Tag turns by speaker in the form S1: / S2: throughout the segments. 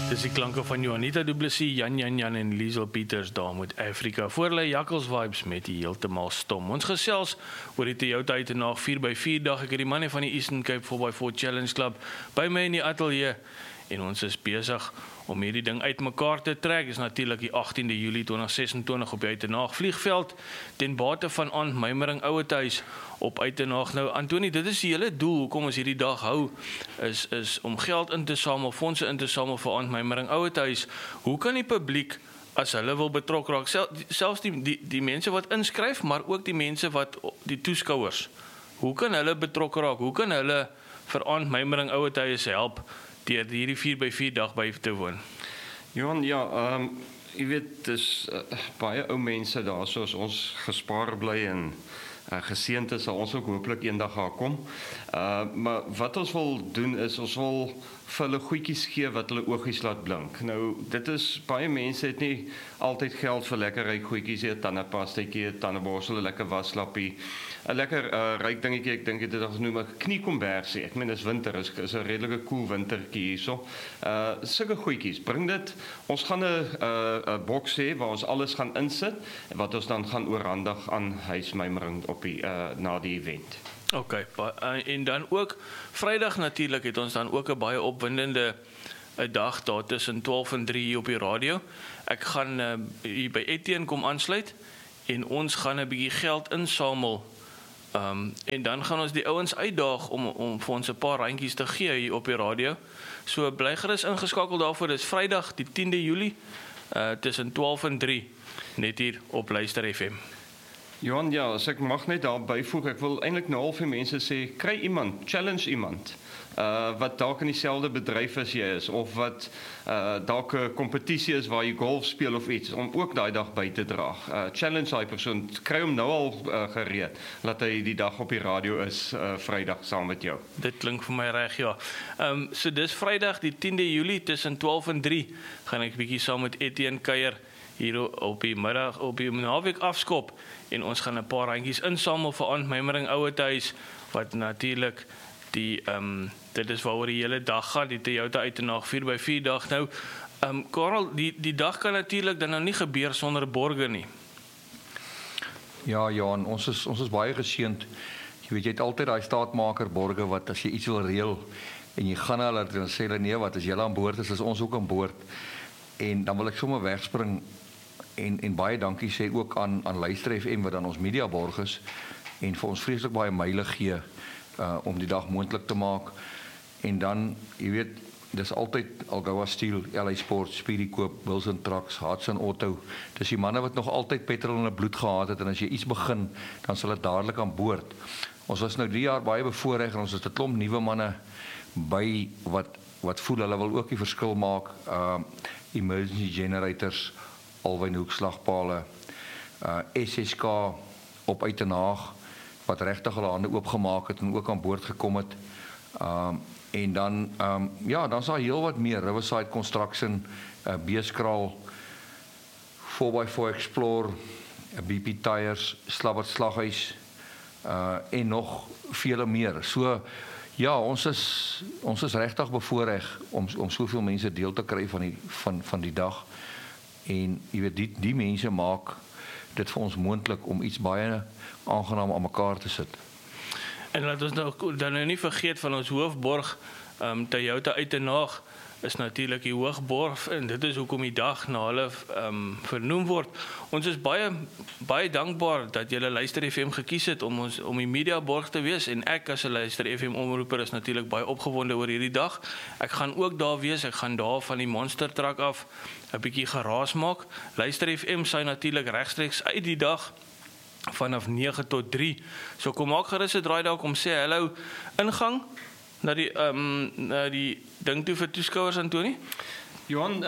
S1: Dis die klanke van Juanita Du Plessis, Jan en Liesel Pieters daar met Afrika. Voor hulle Jakkals Vibes met die heeltemal stom. Ons gesels oor die Toyota Uitenaag 4x4 dag. Ek het die manne van die Eastern Cape 4x4 Challenge Club by my in die ateljee en ons is besig om hierdie ding uitmekaar te trek. Dis natuurlik die 18de Julie 2026 op die Uitenaag vliegveld ten bate van Ant Mymering Ouetehuis op Uitenaag. Nou Antoni, dit is die hele doel hoekom ons hierdie dag hou is om geld in te samel, fondse in te samel vir Ant Mymering Ouetehuis. Hoe kan die publiek as hulle wil betrokke raak, selfs die mense wat inskryf, maar ook die mense wat die toeskouers, hoe kan hulle betrokke raak? Hoe kan hulle vir Ant Mymering Ouetehuis help deur hierdie 4x4 dag by te woon?
S2: Johan, ja, jy weet, dis baie ou mense daar, soos ons gespaar bly en geseënd is, sal ons ook hopelik eendag gaan kom. Maar wat ons wil doen is, ons wil vir hulle goedjies gee wat hulle oogies laat blink. Nou, dit is, baie mense het nie altyd geld vir lekker ryk goedjies, 'n tandepastjie, 'n tandeborsel, 'n lekker waslappie, 'n lekker ryk dingetjie, ek dink dit is noem 'n kniekombersie. Ek meen dis winter, is 'n redelike koel wintertjie hierso. Sulke goedjies, bring dit. Ons gaan 'n boks hê waar ons alles gaan insit en wat ons dan gaan oorhandig aan Huis Mymering op die na die event.
S1: Okay, en dan ook Vrydag natuurlik het ons dan ook 'n baie opwindende 'n dag daar tussen 12 en 3 hier op die radio. Ek gaan hier by Etienne kom aansluit en ons gaan 'n bietjie geld insamel. En dan gaan ons die ouens uitdaag om vir ons 'n paar randjies te gee hier op die radio. So bly gerus ingeskakel daarvoor. Dis Vrydag die 10de Julie tussen 12 en 3 net hier op Luister FM.
S2: Johan, ja, as ek mag net daar byvoeg, ek wil eintlik nou al vir mense sê, kry iemand, challenge iemand, wat dalk in dieselfde bedryf as jy is, of wat dalk 'n kompetisie is waar jy golf speel of iets, om ook daai dag by te dra. Challenge daai persoon, kry hom nou al gereed, laat hy die dag op die radio is, Vrydag saam met jou.
S1: Dit klink vir my reg, ja. So dis Vrydag die 10de Julie tussen 12 en 3, gaan ek 'n bietjie saam met Etienne kuier, hier op die middag, op die naweek afskop, en ons gaan 'n paar randjies insamel vir Ant Mymering Ouetehuis, wat natuurlik dit is waaroor die hele dag gaan, die Toyota Uitenaag 4x4 dag. Nou, Karel, die dag kan natuurlik dan nou nie gebeur sonder borge nie.
S3: Ja, Johan, ons is baie geseënd. Jy weet, jy het altyd daai staatmaker borge wat as jy iets wil reël en jy gaan na hulle en sê hulle nee, wat as julle aan boord is ons ook aan boord. En dan wil ek sommer wegspring en baie dankie sê ook aan Luister FM wat dan ons mediaborg is en vir ons vreeslik baie myle gee om die dag moontlik te maak. En dan, jy weet, dis altyd Algoa Steel, LA Sport, Speedy Coop, Wilson Trucks, Hudson Auto. Dis die manne wat nog altyd petrol in hulle bloed gehad het en as jy iets begin, dan sal dit dadelik aan boord. Ons was nou 3 jaar baie bevoorreg en ons het 'n klomp nuwe manne by wat voel hulle wil ook die verskil maak. Emergency generators, Alwyn hoekslagpale, SSK op Uitenaag wat regtig hulle hande oopgemaak het en ook aan boord gekom het. En dan ja, dan is daar heel wat meer. Riverside Construction, Beeskraal, 4x4 Explorer, BP Tires, Slabbert Slaghuis en nog vele meer. So ja, ons is regtig bevoorreg om soveel mense deel te kry van die dag. En jy weet, die mense maak dit vir ons moontlik om iets baie aangenaam aan mekaar te sit.
S1: En laat ons dan nou nie vergeet van ons hoofborg, Toyota Uitenaag is natuurlik die hoogborg en dit is hoekom die dag na hulle vernoem word. Ons is baie dankbaar dat julle Luister FM gekies het om die mediaborg te wees en ek as 'n Luister FM omroeper is natuurlik baie opgewonde oor hierdie dag. Ek gaan ook daar wees, ek gaan daar van die monster truck af 'n bietjie geraas maak. Luister FM sy natuurlik regstreeks uit die dag vanaf 9 tot 3. So kom maak gerus 'n draai daar, kom sê hallo. Ingang na die ding toe vir toeskouers, Antoni?
S2: Johan,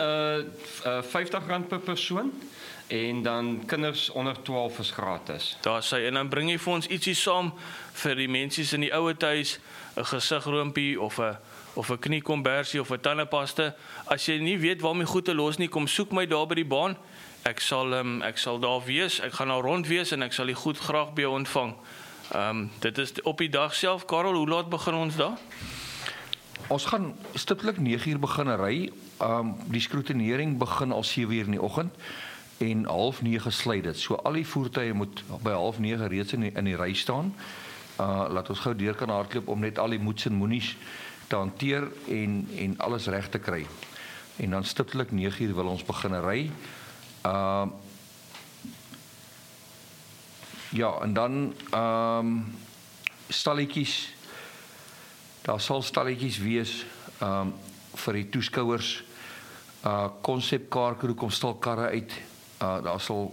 S2: R50 per persoon en dan kinders onder 12 is gratis.
S1: Daar sê, en dan bring jy vir ons ietsie saam vir die mensies in die ouetehuis, 'n gesigroompie of 'n kniekombersie of 'n tandepaste. As jy nie weet waar om die goed te los nie, kom soek my daar by die baan. Ek sal daar wees, ek gaan daar rond wees en ek sal die goed graag by jou ontvang. Dit is op die dag self. Karel, hoe laat begin ons daar?
S3: Ons gaan stiptelik 9 uur begin ry. Die skroetinering begin al 7 uur in die oggend en 8:30 sluit dit. So al die voertuie moet by 8:30 reeds in die ry staan. Laat ons gou deur kan hardloop om net al die moets en moenies te hanteer en alles reg te kry. En dan stiptelik 9 uur wil ons begin ry. Ja, en dan stalletjies. Daar sal stalletjies wees vir die toeskouers. Konsepkaarkroeg kom stal karre uit. Daar sal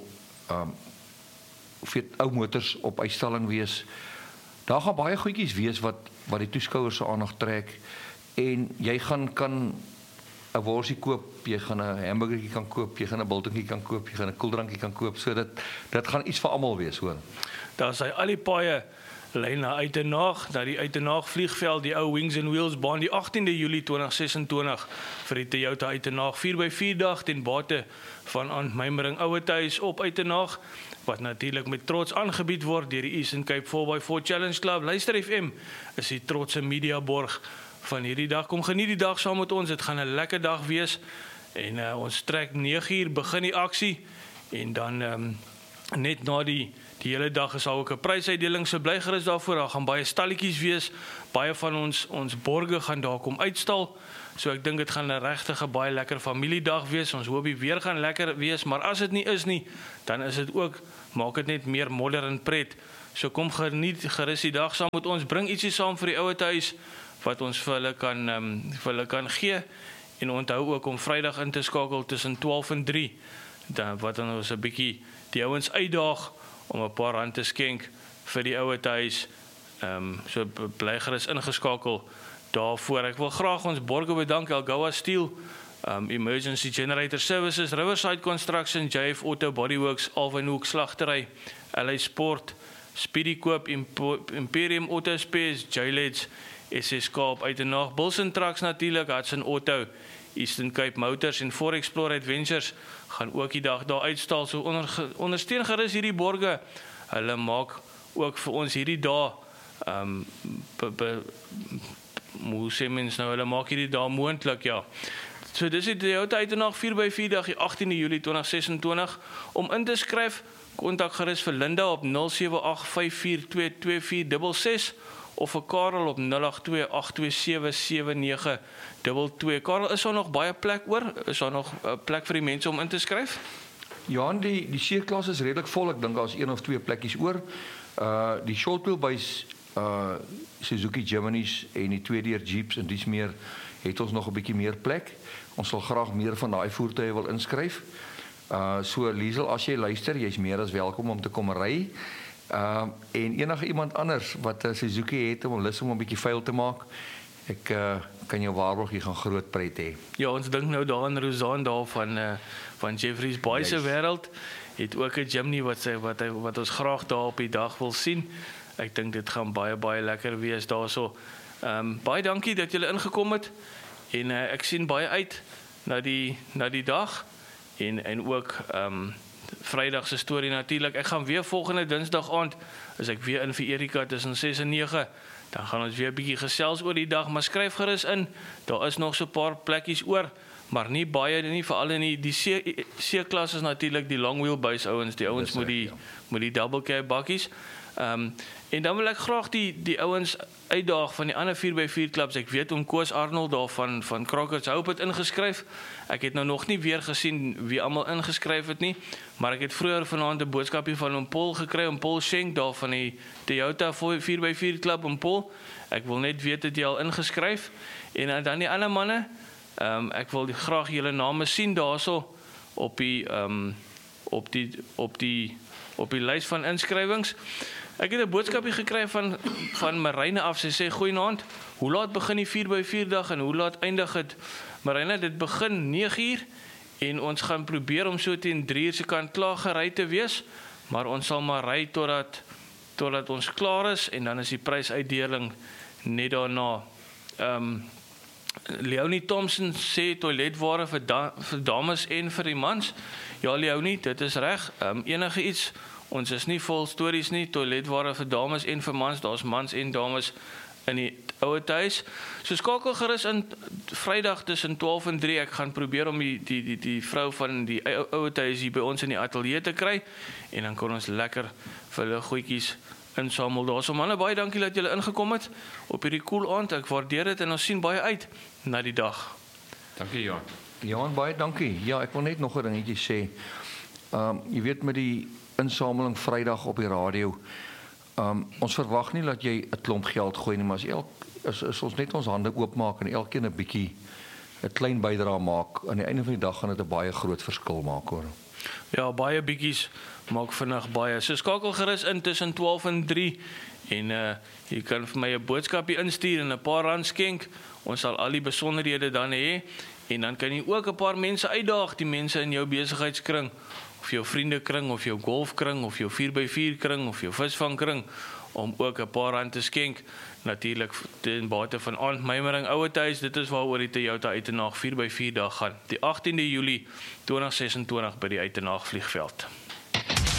S3: ou motors op uitstalling wees. Daar gaan baie goedjies wees wat die toeskouers se aandag trek en jy kan 'n worsie koop, jy gaan 'n hamburgertjie kan koop, jy gaan 'n biltongkie kan koop, jy gaan 'n koeldrankie kan koop. So dit gaan iets vir almal wees, hoor.
S1: Daar sy al die paaie lei na Uitenaag, na die Uitenaag vliegveld, die ou Wings and Wheels baan die 18de Julie 2026 vir die Toyota Uitenaag 4x4 dag ten bate van Antmymering Ouetehuis op Uitenaag, wat natuurlik met trots aangebied word deur die Eastern Cape 4x4 Challenge Club. Luister FM is die trotse mediaborg van hierdie dag. Kom geniet die dag saam met ons. Dit gaan 'n lekker dag wees en ons trek 9 uur begin die aksie en dan net na die hele dag is ook 'n prysuitdeling, so bly gerus daarvoor. Daar gaan baie stalletjies wees. Baie van ons borge gaan daar kom uitstal. So ek dink dit gaan 'n regtig baie lekker familiedag wees. Ons hoop die weer gaan lekker wees, maar as dit nie is nie, dan is dit ook, maak dit net meer modder en pret. So kom geniet gerus die dag saam met ons. Bring ietsie saam vir die ouetehuis wat ons vir hulle kan gee. En onthou ook om Vrydag in te skakel tussen 12 en 3. Dan wat dan ons 'n bietjie die ouens uitdaag om 'n paar rand te skenk vir die ouetehuis. So bly gerus ingeskakel daarvoor. Ek wil graag ons borge bedank, Algoa Steel, Emergency Generator Services, Riverside Construction, JF Auto Bodyworks, Alvin Hoek Slagtery, LA Sport, Speedy Coop, Imperium Auto Spares, J-Leds, SS Kaap Uitenaag, Bilson Trucks natuurlik, Hudson Auto, Eastern Cape Motors en Ford Explorer Adventures gaan ook die dag daar uitstal. So ondersteun gerus hierdie borge. Hulle maak ook vir ons hierdie dae hoe sê mens nou, hulle maak hierdie dae moontlik, ja. So dis die Toyota Uitenaag 4x4 dag die 18de Julie 2026. Om in te skryf, kontak gerus vir Linda op 07854222466 of vir Karel op 0828277922. Karel, is daar nog baie plek oor? Is daar nog plek vir die mense om in te skryf?
S3: Ja, die C-klas is redelik vol. Ek dink daar is 1 of 2 plekkies oor. Die short wheelbase Suzuki Jimny's en die 2-deur Jeeps en dis meer het ons nog 'n bietjie meer plek. Ons sal graag meer van daai voertuie wil inskryf. So Liesel, as jy luister, jy's meer as welkom om te kom ry. En enige iemand anders wat 'n Suzuki het om lus om 'n bietjie vuil te maak, ek kan jou waarborg jy gaan groot pret hê.
S1: Ja, ons dink nou daaraan Rosanne daar van Jeffrey's Boy se wêreld het ook 'n Jimny wat ons graag daar op die dag wil sien. Ek dink dit gaan baie lekker wees daarso. Baie dankie dat julle ingekom het en ek sien baie uit na die dag en ook Vrydag se storie natuurlik. Ek gaan weer volgende Dinsdag aand, as ek weer in vir Erika tussen 6 en 9, dan gaan ons weer 'n bietjie gesels oor die dag, maar skryf gerus in. Daar is nog so 'n paar plekkies oor, maar nie baie nie, veral in die C-klas is natuurlik die long wheelbase ouens, die ouens moet die double cab bakkies. En dan wil ek graag die ouens uitdaag van die ander 4x4 klubs. Ek weet Koos Arnold daar van Crockett's Hope het ingeskryf. Ek het nou nog nie weer gesien wie almal ingeskryf het nie, maar ek het vroeër vanaand 'n boodskapie van Paul gekry, Paul Schenk daar van die Toyota 4x4 klub Paul. Ek wil net weet het jy al ingeskryf en dan die ander manne. Ek wil graag julle name sien daarso op die lys van inskrywings. Ek het 'n boodskapie gekry van Marine af. Sy sê goeienaand. Hoe laat begin die 4x4 dag en hoe laat eindig dit? Marine, dit begin 9:00 en ons gaan probeer om so teen 3:00 se kant klaar gery te wees, maar ons sal maar ry totdat ons klaar is en dan is die prysuitdeling net daarna. Leonie Thompson sê toiletware vir dames en vir die mans. Ja Leonie, dit is reg. Enige iets. Ons is nie vol stories nie, toiletware vir dames en vir mans, daar's mans en dames in die Ouetehuis. So skakel gerus in Vrydag tussen 12 en 3. Ek gaan probeer om die vrou van die Ouetehuis hier by ons in die ateljee te kry en dan kan ons lekker vir hulle goedjies insamel daar. So manne, baie dankie dat julle ingekom het op hierdie cool aand. Ek waardeer dit en ons sien baie uit na die dag.
S2: Dankie Johan.
S3: Johan, baie dankie. Ja, ek wil net nog 'n dingetjie sê. Jy weet met die insameling Vrydag op die radio, ons verwag nie dat jy 'n klomp geld gooi nie, maar as ons net ons hande oopmaak en elkeen 'n bietjie 'n klein bydrae maak, aan die einde van die dag gaan dit 'n baie groot verskil maak hoor.
S1: Ja, baie bietjies maak vinnig baie. So skakel gerus in tussen 12 en 3 en jy kan vir my 'n boodskapie instuur en 'n paar rand skenk. Ons sal al die besonderhede dan hê en dan kan jy ook 'n paar mense uitdaag, die mense in jou besigheidskring of jou vriendekring of jou golfkring of jou 4x4 kring of jou visvangkring om ook 'n paar rand te skenk. Natuurlik ten bate van Aandmymering Ouetehuis. Dit is waaroor die Toyota Uitenaag 4x4 dag gaan. Die 18de Julie 2026 by die Uitenaag vliegveld.